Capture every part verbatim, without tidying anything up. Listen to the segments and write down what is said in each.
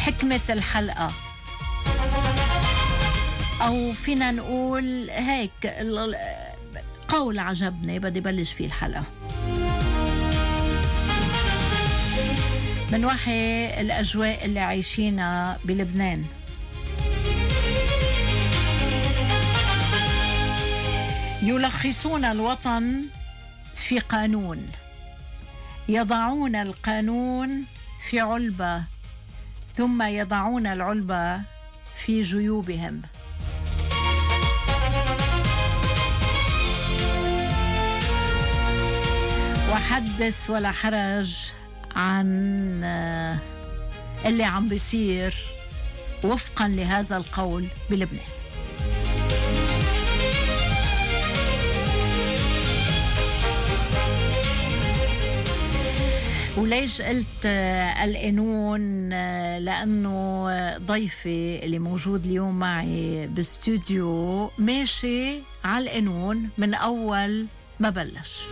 حكمة الحلقة، أو فينا نقول هيك قول عجبني بدي بلش فيه الحلقة. من وحي الأجواء اللي عايشينها بلبنان، يلخصون الوطن في قانون، يضعون القانون في علبة، ثم يضعون العلبة في جيوبهم. وحدث ولا حرج عن اللي عم بيصير وفقا لهذا القول بلبنان. وليش قلت القانون؟ لأنه ضيفي اللي موجود اليوم معي باستوديو ماشي على القانون من أول ما بلش.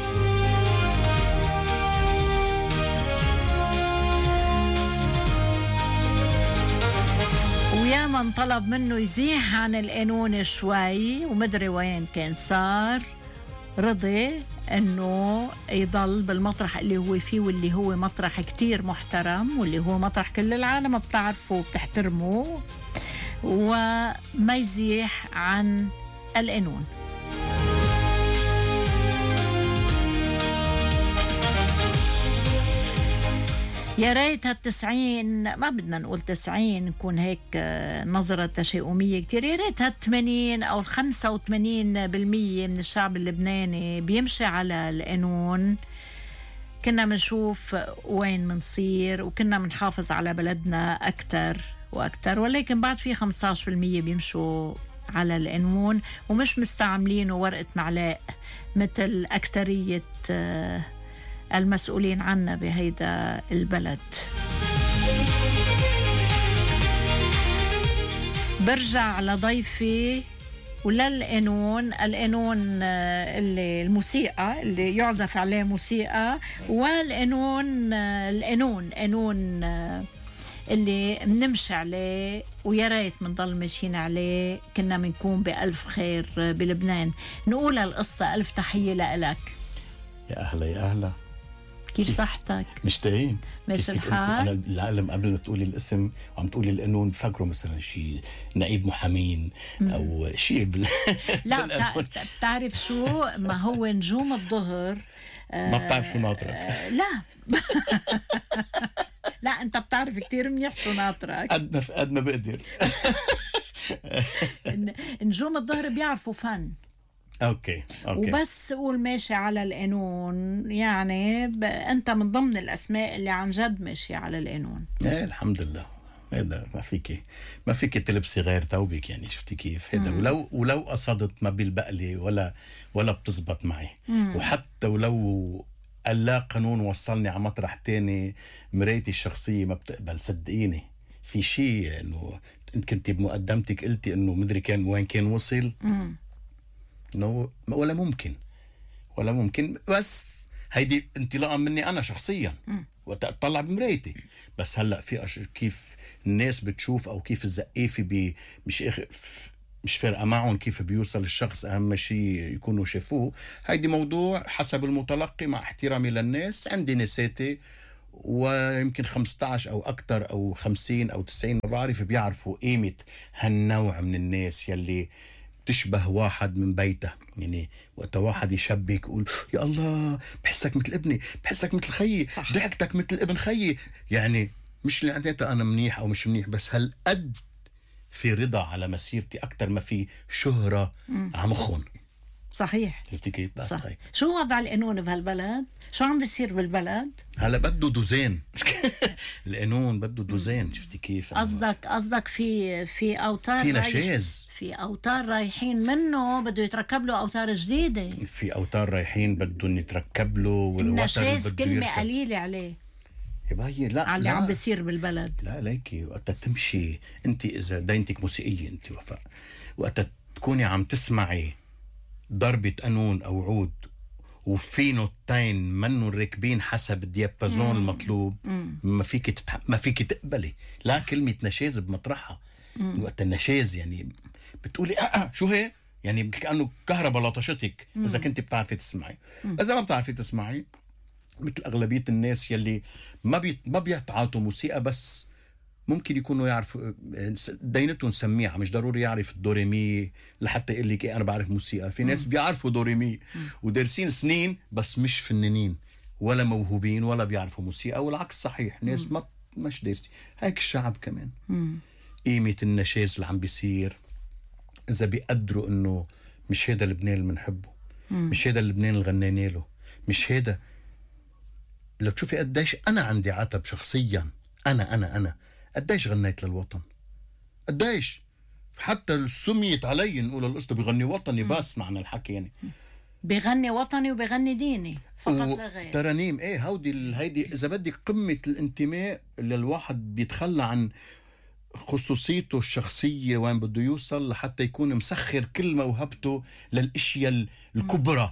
ويا من طلب منه يزيح عن القانون شوي ومدري وين كان صار، رضي انه يضل بالمطرح اللي هو فيه، واللي هو مطرح كتير محترم، واللي هو مطرح كل العالم بتعرفه وبتحترمه، وما يزيح عن القانون. يا ريت هالتسعين، ما بدنا نقول تسعين نكون هيك نظرة تشاؤمية كتير، يا ريت هالثمانين أو الخمسة وثمانين بالمية من الشعب اللبناني بيمشي على القانون، كنا منشوف وين منصير وكنا منحافظ على بلدنا أكتر وأكتر. ولكن بعد في خمسة عشر بالمية بيمشوا على القانون ومش مستعملينه ورقة معلاق مثل أكترية المسؤولين عنا بهيدا البلد. برجع لضيفي وللقانون، القانون اللي الموسيقى اللي يعزف عليه موسيقى، والقانون القانون قانون اللي منمشي عليه، ويا ريت منضل ماشيين عليه، كنا منكون بألف خير بلبنان. نقول القصة. ألف تحية لك. يا أهلا يا أهلا، كيف صحتك؟ مشتاقين. ماشي الحال؟ أنا العالم قبل ما تقولي الاسم وعم تقولي القانون فكروا مثلا شيء نائب محامين أو شيء بال... لا بتعرف شو؟ ما هو نجوم الظهر ما بتعرف شو ناطرك. لا لا أنت بتعرف كتير منيح شو ناطرك. قد قد ما بقدر. نجوم الظهر بيعرفوا فن. أوكي. أوكي. وبس قول ماشي على القانون، يعني ب... أنت من ضمن الأسماء اللي عن جد ماشي على القانون. إيه الحمد لله. هذا ما فيك ما فيك تلبسي غير ثوبك، يعني شفتي كيف هذا. ولو ولو قصدت ما بالبقلي ولا ولا بتزبط معي. مم. وحتى ولو اللا قانون وصلني على مطرح تاني، مرايتي الشخصية ما بتقبل. صدقيني في شيء انه انت كنتي بمقدمتك قلتي انه مدري كان وين كان وصل. مم. انه ولا ممكن ولا ممكن. بس هيدي انطلاقا مني انا شخصيا وقت اطلع بمرايتي. بس هلا في أش... كيف الناس بتشوف او كيف الزقافه بي... مش إخ... مش فارقه معهم كيف بيوصل الشخص، اهم شيء يكونوا شافوه. هيدي موضوع حسب المتلقي، مع احترامي للناس. عندي نساتي ويمكن خمسة عشر او اكتر او خمسين او تسعين ما بعرف بيعرفوا قيمه هالنوع من الناس يلي تشبه واحد من بيته. يعني وقت واحد يشبك يقول يا الله بحسك مثل ابني، بحسك مثل خيي، ضحكتك مثل ابن خيي. يعني مش لأنه أنا منيح أو مش منيح، بس هالقد في رضا على مسيرتي أكتر ما في شهرة على مخون. صحيح. شفتي كيف؟ بس صح. هاي شو وضع القانون بهالبلد؟ شو عم بيصير بالبلد؟ هلا بده دوزين. القانون بده دوزين. شفتي كيف؟ قصدك قصدك في في اوتار في نشاز، في اوتار رايحين منه بده يتركب له اوتار جديده. في اوتار رايحين بدهم يتركب له، والوتر النشاز كلمه قليله عليه يا باي. لا على اللي عم بيصير بالبلد. لا ليكي وقت تمشي انت، اذا دينتك موسيقيه انت وفاء، وقت تكوني عم تسمعي ضربه قانون او عود وفي نوتين منهم راكبين حسب الديابازون المطلوب، ما فيك تتح... ما فيك تقبلي لا كلمة نشاز بمطرحها. وقت النشاز يعني بتقولي اه اه شو هي؟ يعني كأنه كهرباء لطشتك إذا كنت بتعرفي تسمعي. إذا ما بتعرفي تسمعي مثل أغلبية الناس يلي ما بي... ما بيتعاطوا موسيقى، بس ممكن يكونوا يعرفوا دينتهم سميعة، مش ضروري يعرف الدوريمي لحتى يقول لك انا بعرف موسيقى. في ناس بيعرفوا دوريمي ودارسين سنين بس مش فنانين ولا موهوبين ولا بيعرفوا موسيقى، والعكس صحيح، ناس ما مش دارسين. هيك الشعب كمان. قيمة النشاز اللي عم بيصير إذا بيقدروا إنه مش هيدا لبنان اللي بنحبه، مش هيدا اللبنان اللي غنينا له، مش هيدا. لو تشوفي قديش أنا عندي عتب شخصيا، أنا أنا أنا قديش غنيت للوطن، قديش حتى سميت علي نقول القصة بيغني وطني، بس معنى الحكي يعني بيغني وطني وبيغني ديني فقط لا غير. ترانيم ايه هودي هيدي اذا بدك قمة الانتماء اللي الواحد بيتخلى عن خصوصيته الشخصية وين بده يوصل لحتى يكون مسخر كل موهبته للاشياء الكبرى.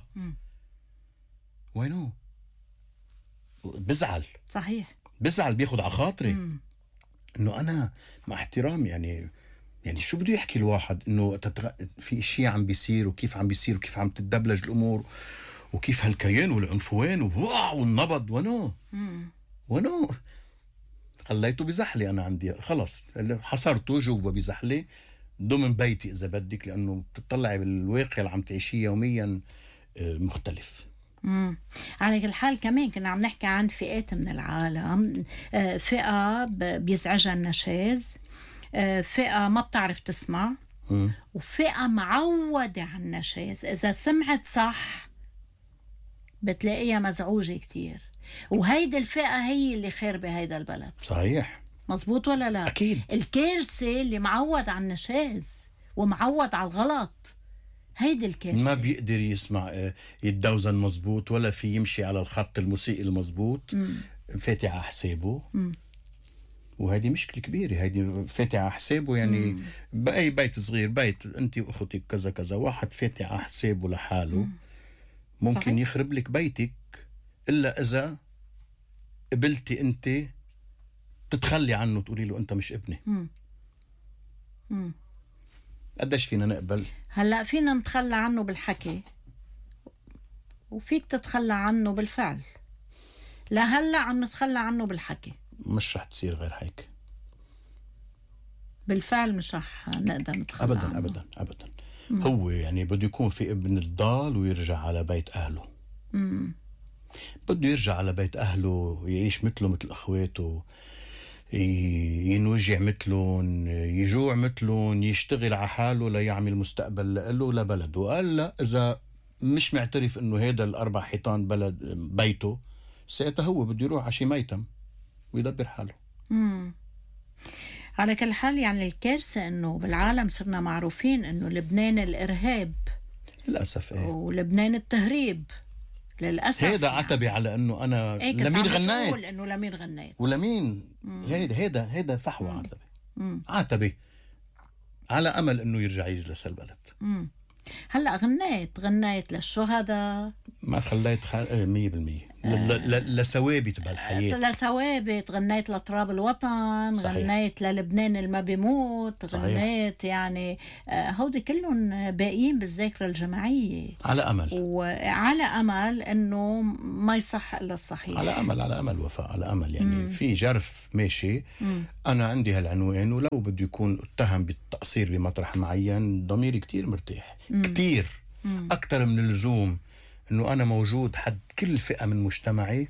وينو بزعل، صحيح بزعل، بياخد على خاطري انه انا مع احترام يعني يعني شو بده يحكي الواحد انه تتغ... في اشياء عم بيصير وكيف عم بيصير وكيف عم تتدبلج الامور وكيف هالكيان والعنفوان وواو والنبض. ونو ونو خليته بزحلي، انا عندي خلص حصرته جوا بزحلي ضمن بيتي اذا بدك، لانه بتطلعي بالواقع اللي عم تعيشيه يوميا مختلف. امم على كل حال كمان كنا عم نحكي عن فئات من العالم، فئة بيزعجها النشاز، فئة ما بتعرف تسمع، م. وفئة معودة على النشاز، إذا سمعت صح بتلاقيها مزعوجة كتير، وهيدا الفئة هي اللي خاربة هيدا البلد. صحيح، مزبوط ولا لا؟ أكيد. الكارثة اللي معود على النشاز ومعود على الغلط، هيدي الكارثة. ما بيقدر يسمع يتدوزن مزبوط ولا في يمشي على الخط الموسيقي المزبوط، فاتح على حسابه. م. وهذه مشكلة كبيرة، هذه فاتح على حسابه يعني. مم. بأي بيت صغير، بيت أنت وأختك كذا كذا، واحد فاتح على حسابه لحاله مم. ممكن صحيح. يخرب لك بيتك، إلا إذا قبلتي أنت تتخلي عنه تقولي له أنت مش ابني. مم. مم. قديش فينا نقبل؟ هلأ فينا نتخلى عنه بالحكي وفيك تتخلى عنه بالفعل. لا هلأ عم نتخلى عنه بالحكي، مش رح تصير غير هيك بالفعل، مش رح نقدر نتخلى أبداً عنه. أبداً أبداً. مم. هو يعني بده يكون في ابن الضال ويرجع على بيت أهله. مم. بده يرجع على بيت أهله، يعيش مثله مثل أخواته، ينوجع مثلهم، يجوع مثلهم، يشتغل على حاله ليعمل مستقبل له لبلده. وقال لا، إذا مش معترف إنه هيدا الأربع حيطان بلد بيته، ساعتها هو بده يروح على شي ميتم ويدبر حاله. مم. على كل حال يعني الكارثة إنه بالعالم صرنا معروفين إنه لبنان الإرهاب للأسف. إيه؟ ولبنان التهريب للأسف. هيدا يعني عتبي على إنه أنا إيه لمين غنيت، إنه لمين غنيت ولمين. هيدا هيدا هيدا فحوى عتبي. مم. عتبي على أمل إنه يرجع يجلس البلد. مم. هلأ غنيت غنيت للشهداء، ما خليت خل... مية بالمية لثوابت بهالحياة، لثوابت. غنيت لتراب الوطن. صحيح. غنيت للبنان اللي ما بيموت. صحيح. غنيت يعني هودي كلهم باقيين بالذاكرة الجماعية على أمل، وعلى أمل إنه ما يصح إلا الصحيح. على أمل على أمل وفاء، على أمل يعني. مم. في جرف ماشي. مم. أنا عندي هالعنوان، ولو بده يكون اتهم بالتقصير بمطرح معين ضميري كتير مرتاح. مم. كتير مم. أكتر من اللزوم إنه أنا موجود حد كل فئة من مجتمعي،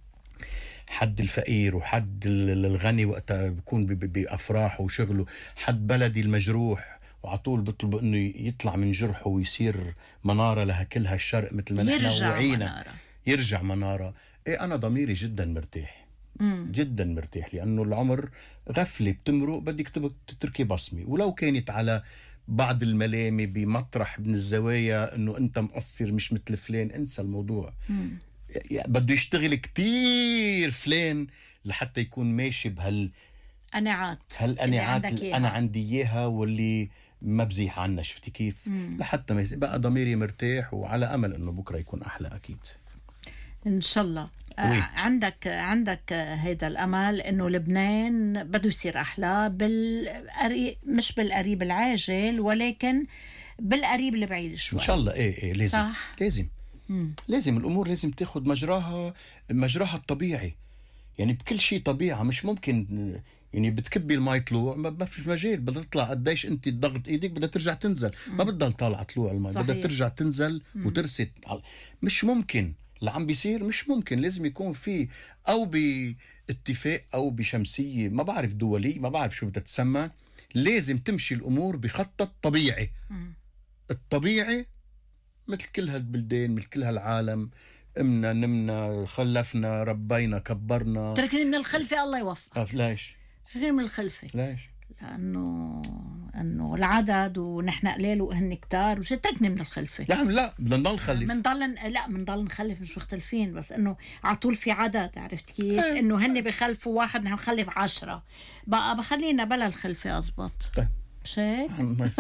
حد الفقير وحد الغني وقتها بيكون بأفراحه وشغله، حد بلدي المجروح وعطول بطلب إنه يطلع من جرحه ويصير منارة لها كلها الشرق مثل ما نحن وعينا، يرجع منارة. إيه أنا ضميري جدا مرتاح. مم. جدا مرتاح، لأنه العمر غفلة بتمرق، بدك تتركي بصمة، ولو كانت على بعض الملامة بمطرح من الزوايا انه انت مقصر مش مثل فلان، انسى الموضوع. يعني بده يشتغل كتير فلان لحتى يكون ماشي بهال قناعات هالقناعات اللي انا عندي اياها، واللي ما بزيح عنا، شفتي كيف؟ لحتى ما بقى ضميري مرتاح، وعلى امل انه بكره يكون احلى اكيد ان شاء الله. وي. آه عندك عندك هيدا الامل انه لبنان بده يصير احلى بالقريب، مش بالقريب العاجل ولكن بالقريب البعيد شوي ان شاء الله. ايه ايه لازم صح. لازم مم. لازم الامور لازم تاخد مجراها مجراها الطبيعي، يعني بكل شيء طبيعه. مش ممكن يعني بتكبي المي طلوع، ما في مجال، بدها تطلع قديش انت ضغط ايدك بدها ترجع تنزل. مم. ما بدها طالعه طلوع المي، بدها ترجع تنزل وترست. مش ممكن اللي عم بيصير، مش ممكن. لازم يكون في او باتفاق او بشمسيه، ما بعرف دولي، ما بعرف شو بدها تسمى. لازم تمشي الامور بخطط طبيعي. مم. الطبيعي مثل كل هالبلدان، مثل كل هالعالم، امنا نمنا خلفنا ربينا كبرنا. تركني من الخلفة الله يوفقك. ليش؟ تركني من الخلفة. ليش؟ لأنه أنه العدد ونحن قليل وهن كتار، وش تركني من الخلفة. لا لا بدنا نضل نخلف. بنضل لا بنضل نخلف، مش مختلفين، بس إنه على طول في عدد. عرفت كيف؟ إنه هن بخلفوا واحد نحن نخلف عشرة، بقى بخلينا بلا الخلفة أزبط. طيب مش هيك؟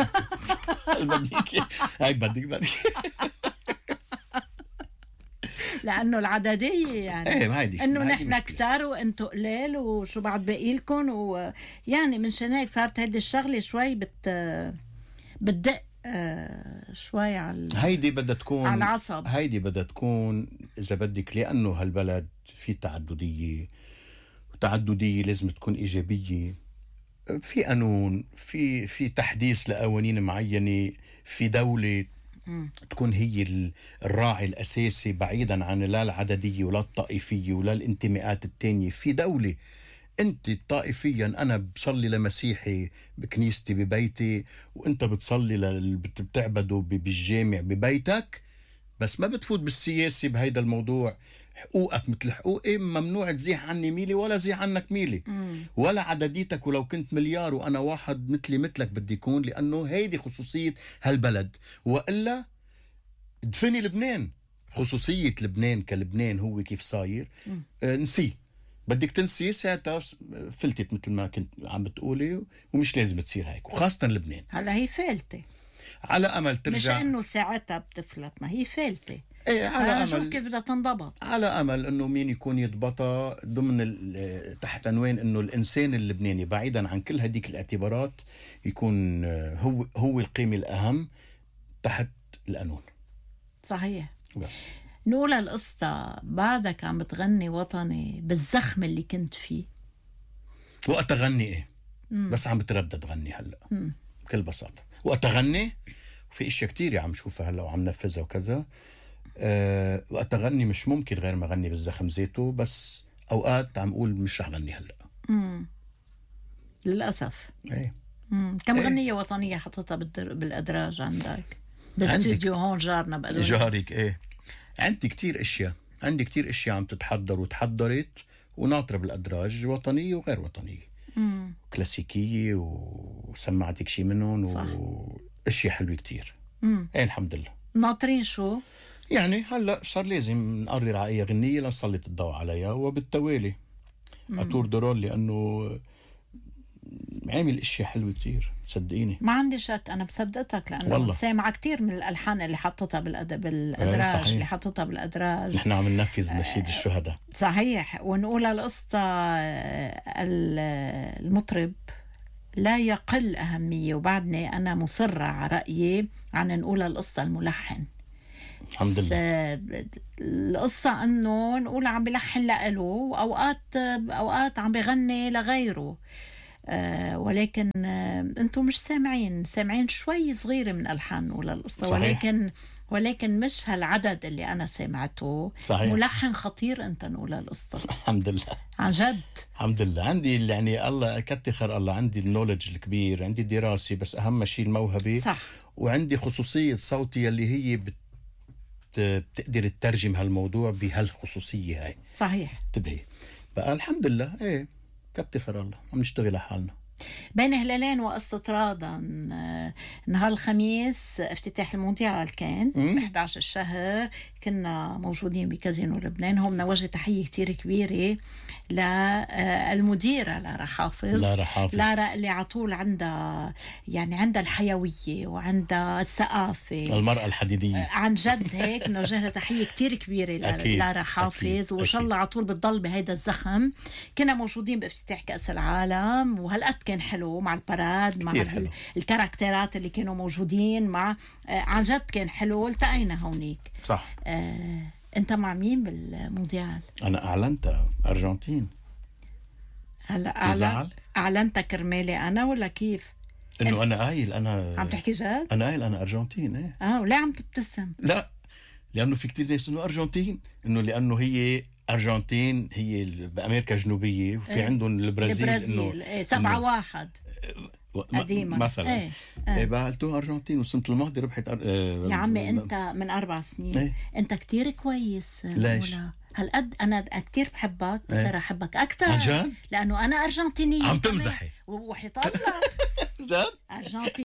بديك هيك بديك بديك لانه العدديه يعني ايه هيدي انه نحن كتار وانتم قليل وشو بعد باقي لكم، ويعني من شان هيك صارت هيدي الشغله شوي بت بتدق آه شوي على هيدي بدها تكون على العصب. هيدي بدها تكون اذا بدك، لانه هالبلد في تعدديه، وتعدديه لازم تكون ايجابيه. في قانون، في في تحديث لقوانين معينه، في دوله تكون هي الراعي الأساسي بعيدا عن لا العددية ولا الطائفية ولا الانتماءات التانية. في دولة أنت طائفيا، أنا بصلي لمسيحي بكنيستي ببيتي، وأنت بتصلي ل... بتعبده بالجامع ببيتك، بس ما بتفوت بالسياسي بهيدا الموضوع. حقوقك مثل حقوقي، ممنوع تزيح عني ميلي ولا زيح عنك ميلي. مم. ولا عدديتك، ولو كنت مليار وأنا واحد مثلي مثلك بدي يكون، لأنه هيدي خصوصية هالبلد. وإلا دفني لبنان. خصوصية لبنان كلبنان هو كيف صاير آه نسيه. بدك تنسيه ساعتها فلتت مثل ما كنت عم بتقولي، ومش لازم تصير هيك، وخاصة لبنان. هلا هي فالتة على أمل ترجع، مش إنه ساعتها بتفلت، ما هي فالتة. ايه على امل شوف كيف بدها تنضبط. على امل انه مين يكون يضبطها ضمن تحت عنوان انه الانسان اللبناني بعيدا عن كل هديك الاعتبارات يكون هو هو القيمة الاهم تحت القانون. صحيح. بس نقول القصة، بعدك عم بتغني وطني بالزخم اللي كنت فيه. وقت اغني ايه؟ مم. بس عم بتردد غني هلا. مم. بكل بساطة وقت اغني، وفي اشياء كتير عم شوفها هلا وعم نفذها وكذا. أه وقت أغني مش ممكن غير ما أغني بالزخم ذاته، بس أوقات عم أقول مش رح غني هلأ. امم للأسف. ايه مم. كم ايه؟ غنية وطنية حطيتها بالأدراج عندك بالاستوديو هون جارنا بقدونس؟ جارك ايه. عندي كتير اشياء عندي كتير اشياء عم تتحضر وتحضرت وناطرة بالأدراج، وطنية وغير وطنية. مم. كلاسيكية، وسمعتك شي منهم، واشياء حلوة كتير. امم ايه الحمد لله. ناطرين شو؟ يعني هلا صار لازم نقرر على اي غنية لنسلط الضوء عليها، وبالتوالي اتور درون، لانه عامل اشياء حلوة كتير صدقيني. ما عندي شك، انا بصدقتك، لانه والله سامعة كتير من الالحان اللي حطتها بالأدب بالادراج اللي حطتها بالادراج. نحن عم ننفذ نشيد الشهداء. صحيح. ونقول القصة المطرب لا يقل أهمية، وبعدني أنا مصرة على رأيي عن نقول القصة الملحن. الحمد لله. القصة أنه نقول عم بلحن لأله، وأوقات أوقات عم بغني لغيره. آه ولكن آه أنتم مش سامعين سامعين شوي صغيرة من ألحان نقول القصة. صحيح. ولكن ولكن مش هالعدد اللي أنا سمعته. صحيح. ملحن خطير أنت نقول القصة. الحمد لله عن جد. الحمد لله. عندي يعني الله كتر الله، عندي النولج الكبير، عندي دراسة، بس أهم شيء الموهبة. صح. وعندي خصوصية صوتي اللي هي بت بتقدر تترجم هالموضوع بهالخصوصية هاي. صحيح. تبهي بقى الحمد لله. ايه كتر خير الله، عم نشتغل على حالنا. بين هلالين واستطرادا. آه، نهار الخميس افتتاح المونديال كان ب إحدى عشر الشهر، كنا موجودين بكازينو لبنان. هم بدنا نوجه تحية كتير كبيرة للمديرة لارا حافظ. لارا حافظ لارا اللي على طول عندها يعني عندها الحيوية وعندها الثقافة، المرأة الحديدية عن جد. هيك نوجه لها تحية كتير كبيرة لارا حافظ، وإن شاء الله على طول بتضل بهيدا الزخم. كنا موجودين بافتتاح كأس العالم، وهالقد كان حلو مع الباراد، مع حلو. الكاركترات اللي كانوا موجودين مع آه عن جد كان حلو. التقينا هونيك. صح. آه انت مع مين بالمونديال؟ انا اعلنت ارجنتين. هلا اعلن اعلنت كرمالي انا ولا كيف؟ انه انا قايل انا عم تحكي جد؟ انا قايل انا ارجنتين. ايه اه وليه عم تبتسم؟ لا، لانه في كتير ناس انه ارجنتين، انه لانه هي ارجنتين هي بامريكا الجنوبيه، وفي ايه. عندهم البرازيل انه ايه سبعة واحد قديما. مثلا. ايه. ايه بقى ارجنتين، والسنه الماضيه ربحت أر... اه يا عمي انت من اربع سنين. ايه. انت كتير كويس. ليش؟ هالقد انا كتير بحبك، بصير ايه. احبك اكثر عن جد؟ لانه انا ارجنتينيه. عم تمزحي؟ وحيط الله جد؟ ارجنتينيه.